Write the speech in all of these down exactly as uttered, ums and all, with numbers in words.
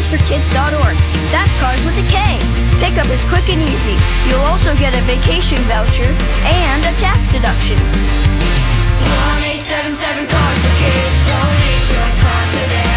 for kids dot org. That's cars with a K. Pickup is quick and easy. You'll also get a vacation voucher and a tax deduction. one eight seven seven cars for kids. Donate your car today.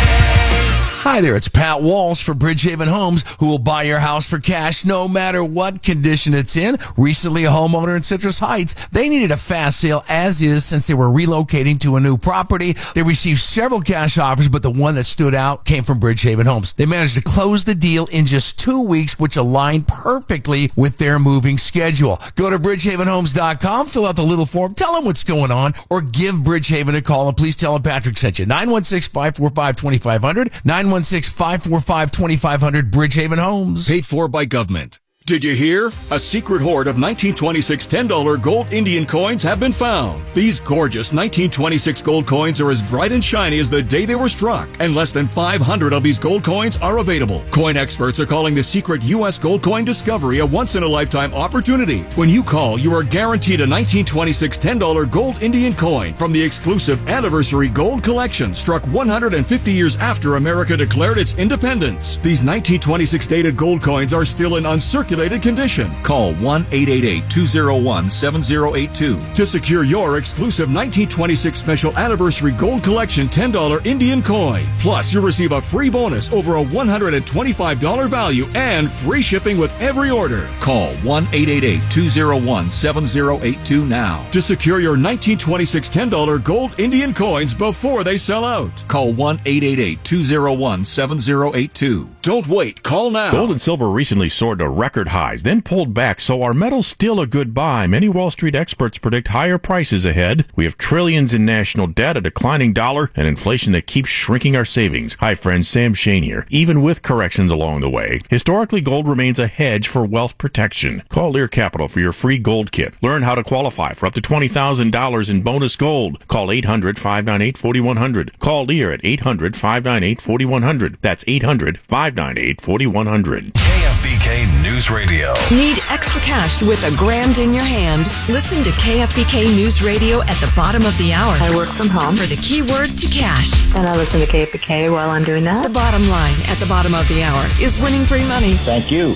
Hi there, it's Pat Walsh for Bridgehaven Homes, who will buy your house for cash no matter what condition it's in. Recently, a homeowner in Citrus Heights, they needed a fast sale as is since they were relocating to a new property. They received several cash offers, but the one that stood out came from Bridgehaven Homes. They managed to close the deal in just two weeks, which aligned perfectly with their moving schedule. Go to bridgehaven homes dot com, fill out the little form, tell them what's going on, or give Bridgehaven a call, and please tell them Patrick sent you. nine one six, five four five, two five zero zero, nine one six, five four five, two five zero zero, Bridgehaven Homes. Paid for by government. Did you hear? A secret hoard of nineteen twenty-six ten dollar gold Indian coins have been found. These gorgeous nineteen twenty-six gold coins are as bright and shiny as the day they were struck, and less than five hundred of these gold coins are available. Coin experts are calling the secret U S gold coin discovery a once-in-a-lifetime opportunity. When you call, you are guaranteed a nineteen twenty-six ten dollar gold Indian coin from the exclusive Anniversary Gold Collection, struck one hundred fifty years after America declared its independence. These nineteen twenty-six dated gold coins are still in uncirculated condition. Call one eight eight eight, two zero one, seven zero eight two to secure your exclusive nineteen twenty-six Special Anniversary Gold Collection ten dollar Indian coin. Plus, you'll receive a free bonus over a one hundred twenty-five dollars value and free shipping with every order. Call one eight eight eight, two zero one, seven zero eight two now to secure your nineteen twenty-six ten dollar gold Indian coins before they sell out. Call one eight eight eight, two zero one, seven zero eight two. Don't wait. Call now. Gold and silver recently soared to record highs, then pulled back, so are metals still a good buy? Many Wall Street experts predict higher prices ahead. We have trillions in national debt, a declining dollar, and inflation that keeps shrinking our savings. Hi friends, Sam Shane here. Even with corrections along the way, historically gold remains a hedge for wealth protection. Call Lear Capital for your free gold kit. Learn how to qualify for up to twenty thousand dollars in bonus gold. Call eight hundred, five nine eight, four one zero zero. Call Lear at eight hundred, five nine eight, four one zero zero. That's eight hundred, five nine eight, four one zero zero. K F B K News Radio. Need extra cash with a grand in your hand? Listen to K F B K News Radio at the bottom of the hour. I work from home. For the keyword to cash. And I listen to K F B K while I'm doing that. The bottom line at the bottom of the hour is winning free money. Thank you.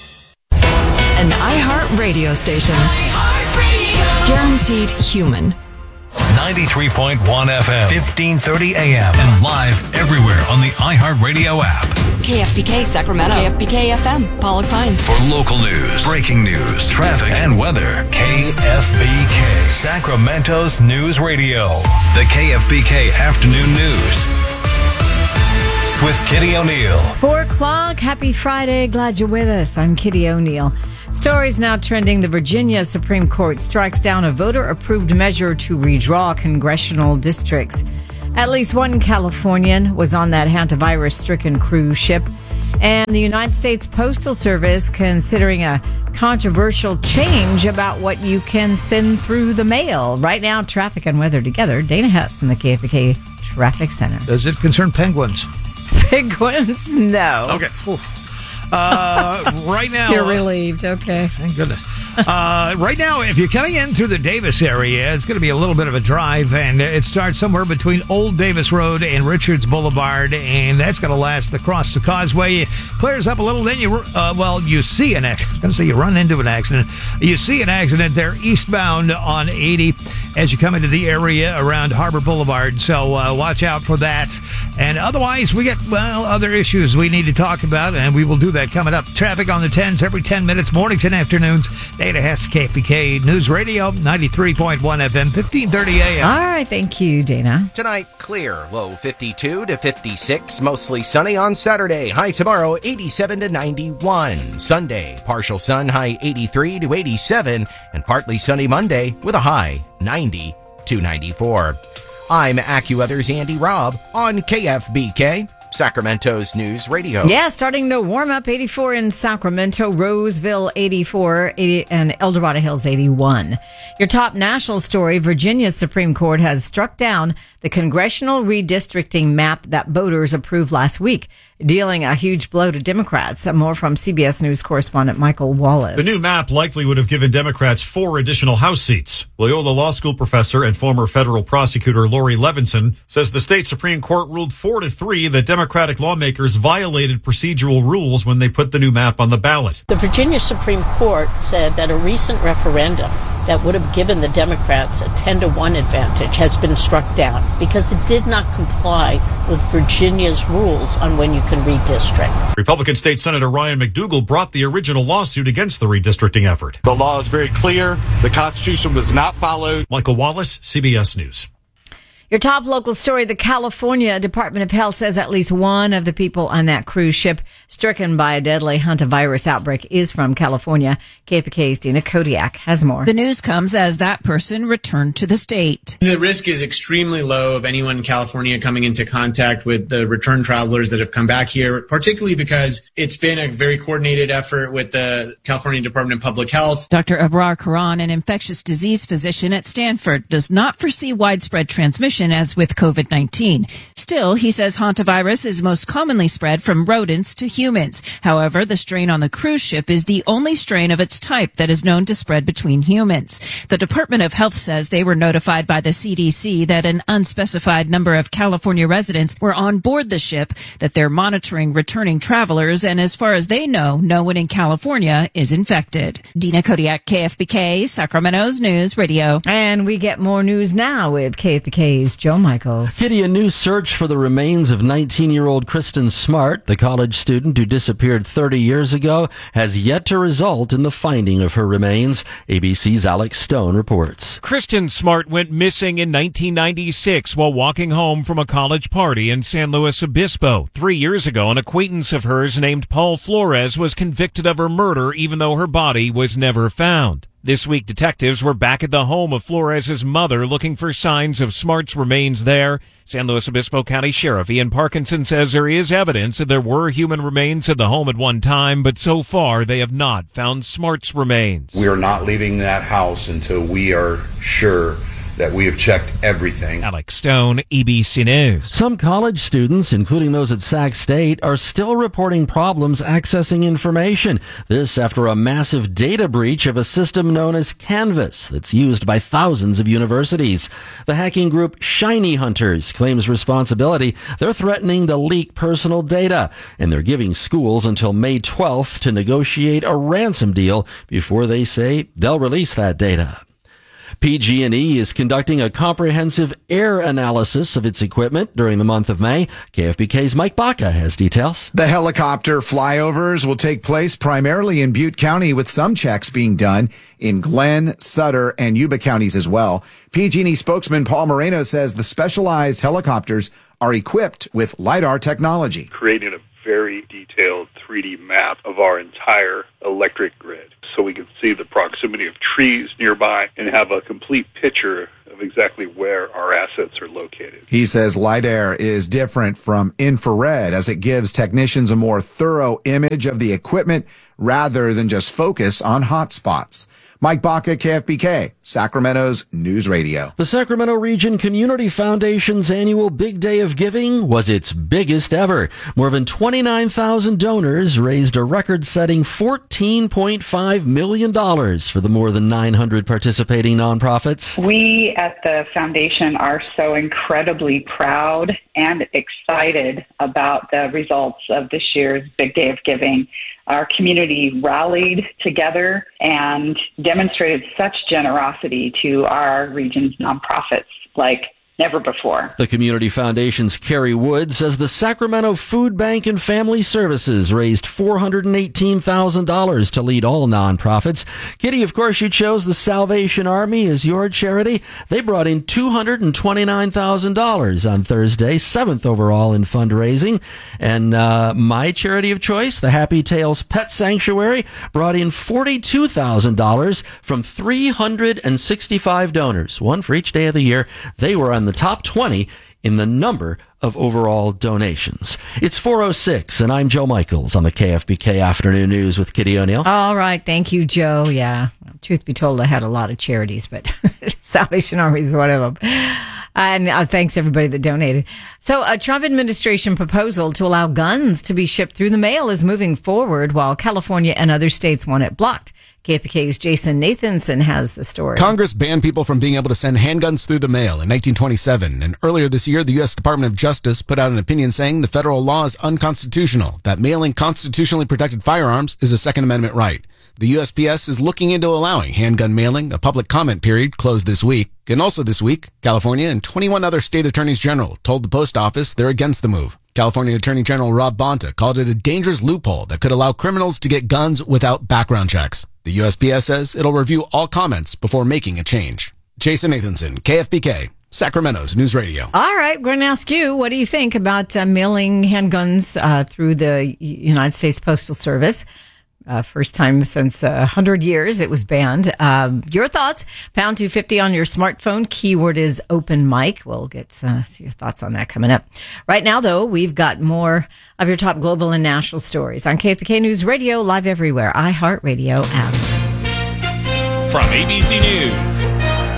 An iHeart radio station. iHeartRadio. Guaranteed human. ninety-three point one F M, fifteen thirty A M, and live everywhere on the iHeartRadio app. K F B K Sacramento. K F B K F M, Pollock Pines. For local news, breaking news, traffic, and weather, K F B K, Sacramento's News Radio. The K F B K Afternoon News with Kitty O'Neill. It's four o'clock. Happy Friday. Glad you're with us. I'm Kitty O'Neill. Stories now trending. The Virginia Supreme Court strikes down a voter-approved measure to redraw congressional districts. At least one Californian was on that hantavirus-stricken cruise ship. And the United States Postal Service considering a controversial change about what you can send through the mail. Right now, traffic and weather together. Dana Hess in the K F B K Traffic Center. Does it concern penguins? Penguins? No. Okay. Cool. Uh, right now, you're relieved. Okay. Thank goodness. Uh, right now, if you're coming in through the Davis area, it's going to be a little bit of a drive, and it starts somewhere between Old Davis Road and Richards Boulevard, and that's going to last across the causeway. It clears up a little, then you, uh, well, you see an accident. I was going to say you run into an accident. You see an accident there eastbound on eighty as you come into the area around Harbor Boulevard, so uh, watch out for that. And otherwise, we get, well, other issues we need to talk about, and we will do that coming up. Traffic on the tens every ten minutes, mornings and afternoons. Dana Hess, K F B K News Radio, ninety-three point one F M, fifteen thirty A M. All right, thank you, Dana. Tonight, clear. Low fifty-two to fifty-six. Mostly sunny on Saturday. High tomorrow, eighty-seven to ninety-one. Sunday, partial sun, high eighty-three to eighty-seven. And partly sunny Monday with a high ninety to ninety-four. I'm AccuWeather's Andy Robb on K F B K, Sacramento's News Radio. Yeah, starting to warm up. eighty-four in Sacramento, Roseville eighty-four, eighty, and El Dorado Hills eighty-one. Your top national story, Virginia's Supreme Court has struck down the congressional redistricting map that voters approved last week, dealing a huge blow to Democrats. More from C B S News correspondent Michael Wallace. The new map likely would have given Democrats four additional House seats. Loyola Law School professor and former federal prosecutor Lori Levinson says the state Supreme Court ruled four to three that Democratic lawmakers violated procedural rules when they put the new map on the ballot. The Virginia Supreme Court said that a recent referendum that would have given the Democrats a ten to one advantage has been struck down because it did not comply with Virginia's rules on when you can redistrict. Republican State Senator Ryan McDougal brought the original lawsuit against the redistricting effort. The law is very clear. The Constitution was not followed. Michael Wallace, C B S News. Your top local story, the California Department of Health says at least one of the people on that cruise ship stricken by a deadly hantavirus outbreak is from California. K F B K's Dina Kodiak has more. The news comes as that person returned to the state. The risk is extremely low of anyone in California coming into contact with the return travelers that have come back here, particularly because it's been a very coordinated effort with the California Department of Public Health. Doctor Abrar Karan, an infectious disease physician at Stanford, does not foresee widespread transmission as with COVID nineteen. Still, he says hantavirus is most commonly spread from rodents to humans. However, the strain on the cruise ship is the only strain of its type that is known to spread between humans. The Department of Health says they were notified by the C D C that an unspecified number of California residents were on board the ship, that they're monitoring returning travelers, and as far as they know, no one in California is infected. Dina Kodiak, K F B K, Sacramento's News Radio. And we get more news now with K F B K's Joe Michaels. Kitty, a new search for the remains of nineteen-year-old Kristen Smart, the college student who disappeared thirty years ago, has yet to result in the finding of her remains. A B C's Alex Stone reports. Kristen Smart went missing in nineteen ninety-six while walking home from a college party in San Luis Obispo. Three years ago, an acquaintance of hers named Paul Flores was convicted of her murder, even though her body was never found. This week, detectives were back at the home of Flores' mother looking for signs of Smart's remains there. San Luis Obispo County Sheriff Ian Parkinson says there is evidence that there were human remains at the home at one time, but so far they have not found Smart's remains. We are not leaving that house until we are sure that we have checked everything. Alex Stone, E B C News. Some college students, including those at Sac State, are still reporting problems accessing information. This after a massive data breach of a system known as Canvas that's used by thousands of universities. The hacking group Shiny Hunters claims responsibility. They're threatening to leak personal data, and they're giving schools until May twelfth to negotiate a ransom deal before they say they'll release that data. P G and E is conducting a comprehensive air analysis of its equipment during the month of May. K F B K's Mike Baca has details. The helicopter flyovers will take place primarily in Butte County, with some checks being done in Glenn, Sutter, and Yuba counties as well. P G and E spokesman Paul Moreno says the specialized helicopters are equipped with LiDAR technology. Creating a very detailed three D map of our entire electric grid so we can see the proximity of trees nearby and have a complete picture of exactly where our assets are located. He says LiDAR is different from infrared as it gives technicians a more thorough image of the equipment rather than just focus on hot spots. Mike Baca, K F B K, Sacramento's News Radio. The Sacramento Region Community Foundation's annual Big Day of Giving was its biggest ever. More than twenty-nine thousand donors raised a record-setting fourteen point five million dollars for the more than nine hundred participating nonprofits. We at the foundation are so incredibly proud and excited about the results of this year's Big Day of Giving. Our community rallied together and demonstrated such generosity to our region's nonprofits like never before. The Community Foundation's Carrie Wood says the Sacramento Food Bank and Family Services raised four hundred eighteen thousand dollars to lead all nonprofits. Kitty, of course, you chose the Salvation Army as your charity. They brought in two hundred twenty-nine thousand dollars on Thursday, seventh overall in fundraising. And uh, my charity of choice, the Happy Tales Pet Sanctuary, brought in forty-two thousand dollars from three hundred sixty-five donors, one for each day of the year. They were on the top twenty in the number of overall donations. It's four oh six, and I'm Joe Michaels on the K F B K Afternoon News with Kitty O'Neill. All right. Thank you, Joe. Yeah. truth be told, I had a lot of charities, but Salvation Army is one of them. And uh, thanks everybody that donated. So a Trump administration proposal to allow guns to be shipped through the mail is moving forward while California and other states want it blocked. K F B K's Jason Nathanson has the story. Congress banned people from being able to send handguns through the mail in nineteen twenty-seven. And earlier this year, the U S Department of Justice put out an opinion saying the federal law is unconstitutional, that mailing constitutionally protected firearms is a Second Amendment right. The U S P S is looking into allowing handgun mailing. A public comment period closed this week. And also this week, California and twenty-one other state attorneys general told the post office they're against the move. California Attorney General Rob Bonta called it a dangerous loophole that could allow criminals to get guns without background checks. The U S P S says it'll review all comments before making a change. Jason Nathanson, K F B K, Sacramento's News Radio. All right, we're going to ask you, what do you think about uh, mailing handguns uh, through the United States Postal Service? Uh, first time since uh, one hundred years it was banned. Um, your thoughts? Pound two fifty on your smartphone. Keyword is open mic. We'll get uh, your thoughts on that coming up. Right now, though, we've got more of your top global and national stories on K F B K News Radio, live everywhere, iHeartRadio app. From A B C News,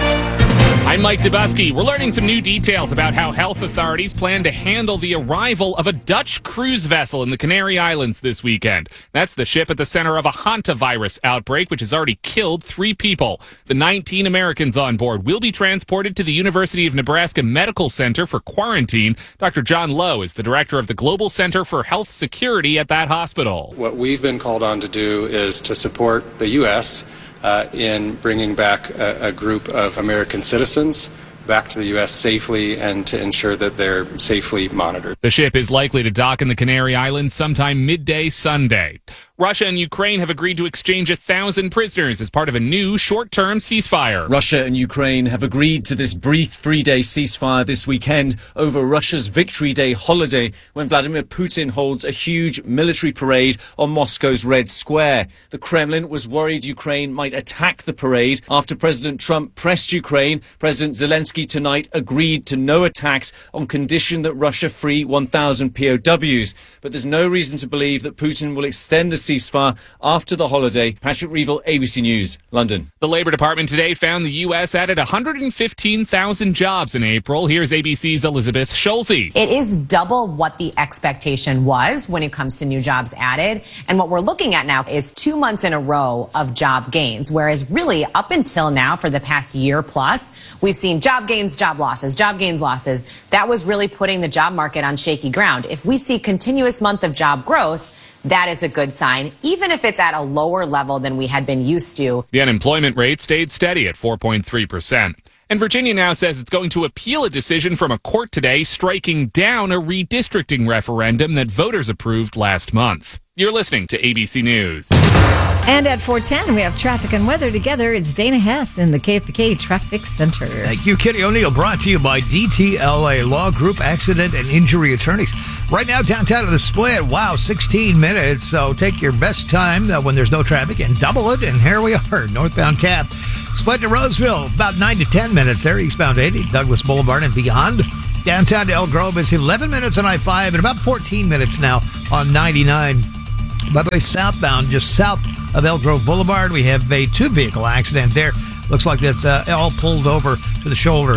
I'm Mike Dubusky. We're learning some new details about how health authorities plan to handle the arrival of a Dutch cruise vessel in the Canary Islands this weekend. That's the ship at the center of a hantavirus outbreak, which has already killed three people. The nineteen Americans on board will be transported to the University of Nebraska Medical Center for quarantine. Doctor John Lowe is the director of the Global Center for Health Security at that hospital. What we've been called on to do is to support the U S Uh, in bringing back a, a group of American citizens back to the U S safely and to ensure that they're safely monitored. The ship is likely to dock in the Canary Islands sometime midday Sunday. Russia and Ukraine have agreed to exchange a thousand prisoners as part of a new short-term ceasefire. Russia and Ukraine have agreed to this brief three-day ceasefire this weekend over Russia's Victory Day holiday, when Vladimir Putin holds a huge military parade on Moscow's Red Square. The Kremlin was worried Ukraine might attack the parade after President Trump pressed Ukraine. President Zelensky tonight agreed to no attacks on condition that Russia free one thousand P O Ws. But there's no reason to believe that Putin will extend the ceasefire after the holiday. Patrick Reevell, A B C News, London. The Labor Department today found the U S added one hundred fifteen thousand jobs in April. Here's A B C's Elizabeth Schulze. It is double what the expectation was when it comes to new jobs added. And what we're looking at now is two months in a row of job gains, whereas really up until now for the past year plus, we've seen job gains, job losses, job gains, losses. That was really putting the job market on shaky ground. If we see continuous month of job growth, that is a good sign, even if it's at a lower level than we had been used to. The unemployment rate stayed steady at four point three percent. And Virginia now says it's going to appeal a decision from a court today striking down a redistricting referendum that voters approved last month. You're listening to A B C News. And at four ten, we have traffic and weather together. It's Dana Hess in the K F B K Traffic Center. Thank you, Kitty O'Neill. Brought to you by D T L A Law Group Accident and Injury Attorneys. Right now, downtown of the Split. Wow, sixteen minutes. So take your best time uh, when there's no traffic and double it. And here we are, northbound Cap. Split to Roseville, about nine to ten minutes there. Eastbound eighty, Douglas Boulevard and beyond. Downtown to Elk Grove is eleven minutes on I five and about fourteen minutes now on ninety-nine. By the way, southbound, just south of Elk Grove Boulevard, we have a two-vehicle accident there. Looks like that's uh, all pulled over to the shoulder.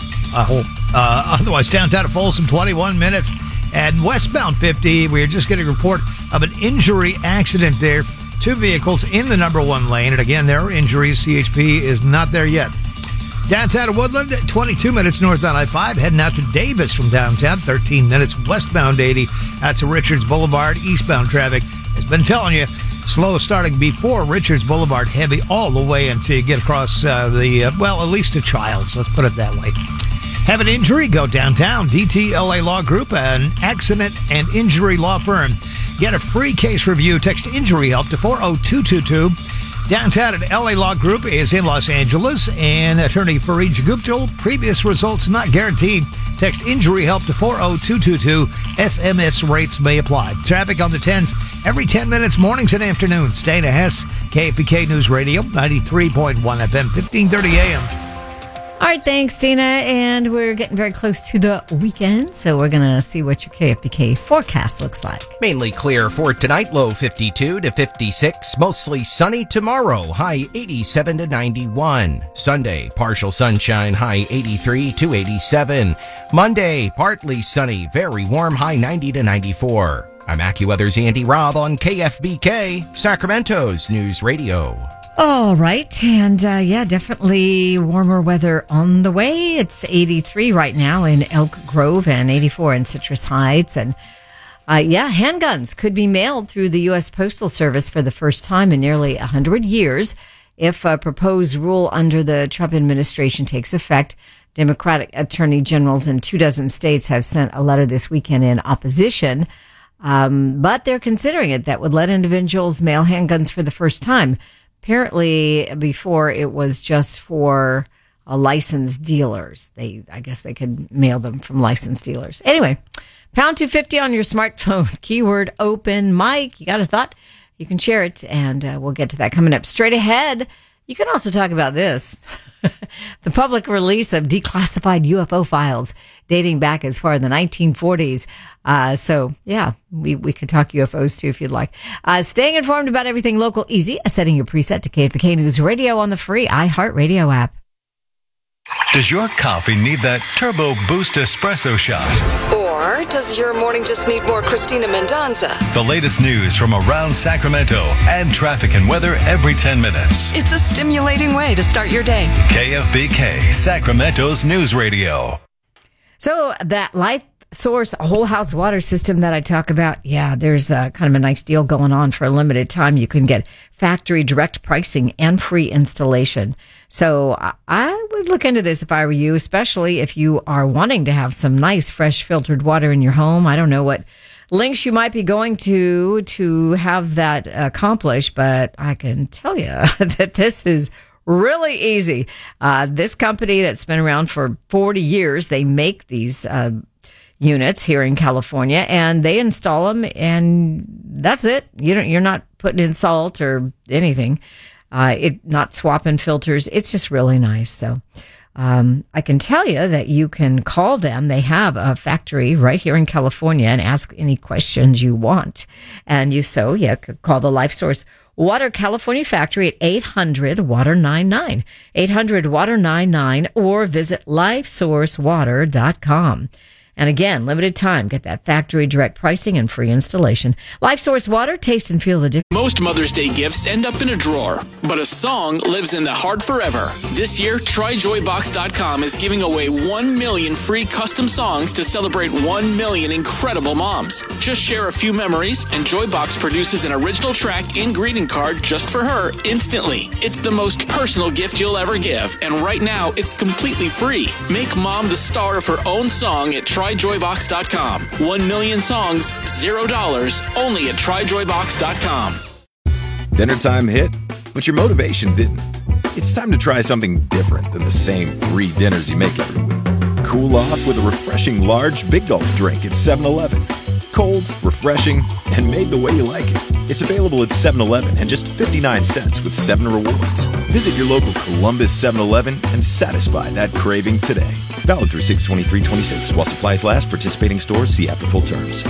I hope. Uh, otherwise, downtown to Folsom, twenty-one minutes. And westbound fifty, we are just getting a report of an injury accident there. Two vehicles in the number one lane. And again, there are injuries. C H P is not there yet. Downtown to Woodland, twenty-two minutes northbound I five. Heading out to Davis from downtown, thirteen minutes westbound eighty. Out to Richards Boulevard, eastbound traffic. Has been telling you, slow starting before Richards Boulevard, heavy all the way until you get across uh, the, uh, well, at least to Childs. Let's put it that way. Have an injury? Go downtown. D T L A Law Group, an accident and injury law firm. Get a free case review. Text injury help to four oh two two two. Downtown at L A Law Group is in Los Angeles, and attorney Fareed Guptill. Previous results not guaranteed. Text injury help to four oh two two two. S M S rates may apply. Traffic on the tens every ten minutes, mornings and afternoons. Dana Hess, K F B K News Radio, ninety-three point one F M, fifteen thirty A M. All right, thanks, Dina. And we're getting very close to the weekend, so we're going to see what your K F B K forecast looks like. Mainly clear for tonight, low fifty-two to fifty-six. Mostly sunny tomorrow, high eighty-seven to ninety-one. Sunday, partial sunshine, high eighty-three to eighty-seven. Monday, partly sunny, very warm, high ninety to ninety-four. I'm AccuWeather's Andy Robb on K F B K, Sacramento's News Radio. All right. And uh, yeah, definitely warmer weather on the way. It's eighty-three right now in Elk Grove and eighty-four in Citrus Heights. And uh, yeah, handguns could be mailed through the U S Postal Service for the first time in nearly one hundred years if a proposed rule under the Trump administration takes effect. Democratic attorney generals in two dozen states have sent a letter this weekend in opposition. Um, but they're considering it. That would let individuals mail handguns for the first time. Apparently, before it was just for uh, licensed dealers. They, I guess they could mail them from licensed dealers. Anyway, pound two fifty on your smartphone. Keyword open mic. You got a thought? You can share it, and uh, we'll get to that coming up straight ahead. You can also talk about this. The public release of declassified U F O files dating back as far as the nineteen forties. Uh, so, yeah, we, we could talk U F Os, too, if you'd like. Uh, staying informed about everything local, easy. Setting your preset to K F B K News Radio on the free iHeartRadio app. Does your coffee need that turbo boost espresso shot? Or does your morning just need more Christina Mendonza? The latest news from around Sacramento and traffic and weather every ten minutes. It's a stimulating way to start your day. K F B K, Sacramento's News Radio. So that Life Source whole house water system that I talk about, yeah, there's a, kind of a nice deal going on for a limited time. You can get factory direct pricing and free installation. So I would look into this if I were you, especially if you are wanting to have some nice, fresh filtered water in your home. I don't know what links you might be going to to have that accomplished, but I can tell you that this is really easy. Uh, this company that's been around for forty years, they make these uh, units here in California, and they install them, and that's it. You don't, you're not putting in salt or anything. Uh, it not swapping filters. It's just really nice. So um, I can tell you that you can call them. They have a factory right here in California and ask any questions you want. And you so yeah, could call the Life Source Water California factory at eight hundred water ninety-nine, eight hundred water ninety-nine, or visit life source water dot com. And again, limited time. Get that factory direct pricing and free installation. Life Source Water, taste and feel the difference. Most Mother's Day gifts end up in a drawer, but a song lives in the heart forever. This year, try joy box dot com is giving away one million free custom songs to celebrate one million incredible moms. Just share a few memories, and Joybox produces an original track and greeting card just for her instantly. It's the most personal gift you'll ever give, and right now, it's completely free. Make mom the star of her own song at try joy box dot com. One million songs, zero dollars, only at try joy box dot com. Dinner time hit, but your motivation didn't. It's time to try something different than the same three dinners you make every week. Cool off with a refreshing large Big Gulp drink at seven eleven. Cold, refreshing, and made the way you like it. It's available at seven eleven and just fifty-nine cents with seven rewards. Visit your local Columbus seven eleven and satisfy that craving today. Valid through six twenty-three twenty-six. While supplies last, participating stores see after full terms.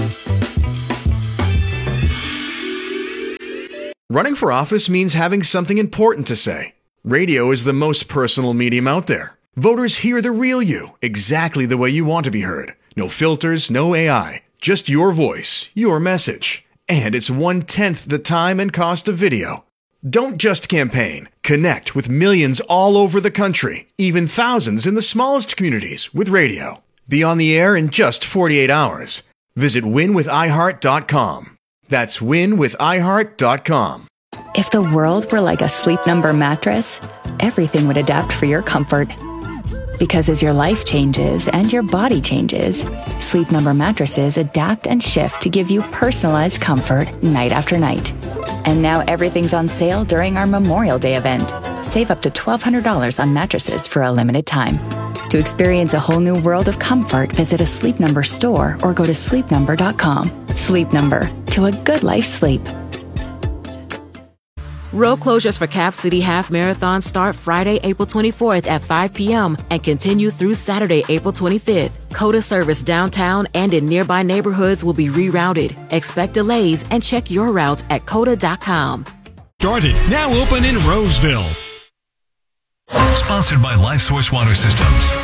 Running for office means having something important to say. Radio is the most personal medium out there. Voters hear the real you, exactly the way you want to be heard. No filters, no A I. Just your voice, your message. And it's one-tenth the time and cost of video. Don't just campaign. Connect with millions all over the country, even thousands in the smallest communities with radio. Be on the air in just forty-eight hours. Visit win with i heart dot com. That's win with i heart dot com. If the world were like a Sleep Number mattress, everything would adapt for your comfort. Because as your life changes and your body changes, Sleep Number mattresses adapt and shift to give you personalized comfort night after night. And now everything's on sale during our Memorial Day event. Save up to twelve hundred dollars on mattresses for a limited time. To experience a whole new world of comfort, visit a Sleep Number store or go to sleep number dot com. Sleep Number, to a good life sleep. Road closures for Cap City Half Marathon start Friday, April twenty-fourth at five p.m. and continue through Saturday, April twenty-fifth. COTA service downtown and in nearby neighborhoods will be rerouted. Expect delays and check your route at cota dot com. Started, now open in Roseville. Sponsored by LifeSource Water Systems.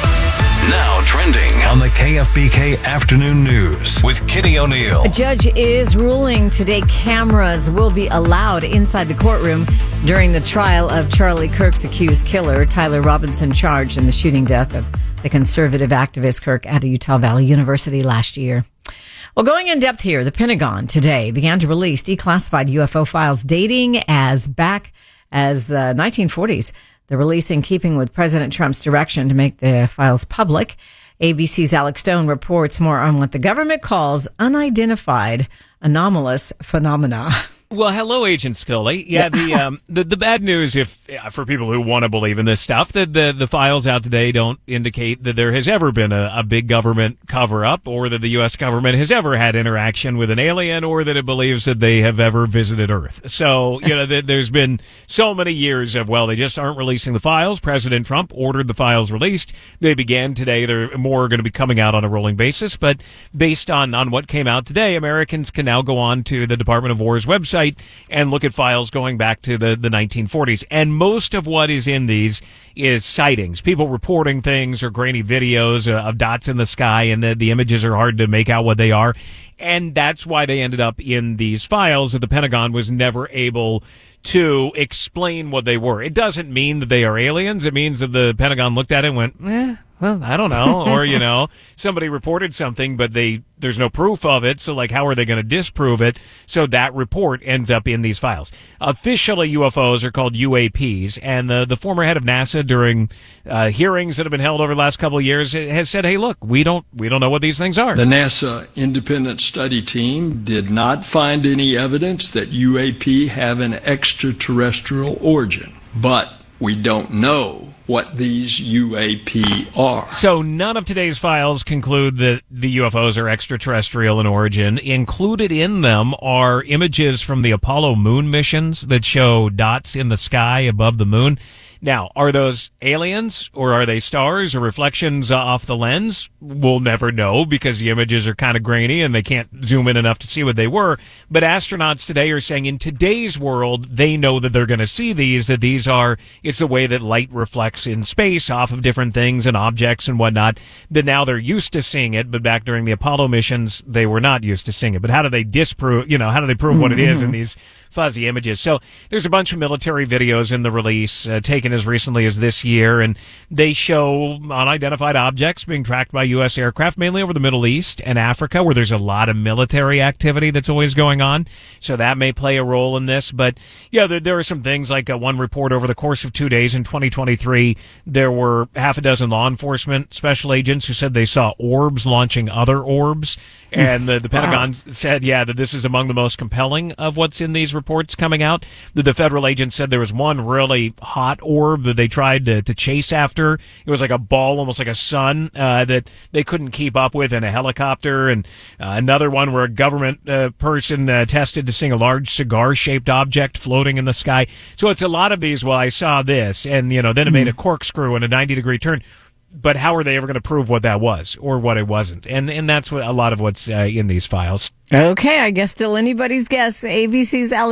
Now trending on the K F B K Afternoon News with Kitty O'Neill. A judge is ruling today cameras will be allowed inside the courtroom during the trial of Charlie Kirk's accused killer, Tyler Robinson, charged in the shooting death of the conservative activist Kirk at Utah Valley University last year. Well, going in depth here, the Pentagon today began to release declassified U F O files dating as back as the nineteen forties. The release in keeping with President Trump's direction to make the files public. A B C's Alex Stone reports more on what the government calls unidentified anomalous phenomena. Well, hello, Agent Scully. Yeah, the um, the, the bad news, if uh, for people who want to believe in this stuff, that the the files out today don't indicate that there has ever been a, a big government cover-up, or that the U S government has ever had interaction with an alien, or that it believes that they have ever visited Earth. So, you know, th- there's been so many years of, well, they just aren't releasing the files. President Trump ordered the files released. They began today. They're more going to be coming out on a rolling basis. But based on, on what came out today, Americans can now go on to the Department of War's website and look at files going back to the, the nineteen forties. And most of what is in these is sightings, people reporting things or grainy videos uh, of dots in the sky, and the, the images are hard to make out what they are. And that's why they ended up in these files, that the Pentagon was never able to explain what they were. It doesn't mean that they are aliens. It means that the Pentagon looked at it and went, eh, well, I don't know. Or, you know, somebody reported something, but they there's no proof of it. So, like, how are they going to disprove it? So that report ends up in these files. Officially, U F Os are called U A Ps. And the, the former head of NASA, during uh, hearings that have been held over the last couple of years, has said, hey, look, we don't we don't know what these things are. The NASA independent study team did not find any evidence that U A P have an extraterrestrial origin. But we don't know what these U A P are. So none of today's files conclude that the U F Os are extraterrestrial in origin. Included in them are images from the Apollo moon missions that show dots in the sky above the moon. Now, are those aliens, or are they stars or reflections off the lens? We'll never know, because the images are kind of grainy and they can't zoom in enough to see what they were. But astronauts today are saying in today's world, they know that they're going to see these, that these are, it's the way that light reflects in space off of different things and objects and whatnot, that now they're used to seeing it, but back during the Apollo missions, they were not used to seeing it. But how do they disprove, you know, how do they prove what it is in these fuzzy images? So there's a bunch of military videos in the release, uh, taken as recently as this year, and they show unidentified objects being tracked by U S aircraft, mainly over the Middle East and Africa, where there's a lot of military activity that's always going on. So that may play a role in this. But yeah, there, there are some things like uh, one report over the course of two days in twenty twenty-three, there were half a dozen law enforcement special agents who said they saw orbs launching other orbs. And the, the Pentagon wow. said, yeah, that this is among the most compelling of what's in these reports coming out. The, the federal agents said there was one really hot orb that they tried to, to chase after. It was like a ball, almost like a sun, uh, that they couldn't keep up with in a helicopter. And uh, another one where a government uh, person uh, tested to see a large cigar-shaped object floating in the sky. So it's a lot of these. Well, I saw this, and, you know, then it made a corkscrew and a ninety-degree turn. But how are they ever going to prove what that was or what it wasn't? And and that's what a lot of what's uh, in these files. Okay, I guess still anybody's guess. A B C's Alex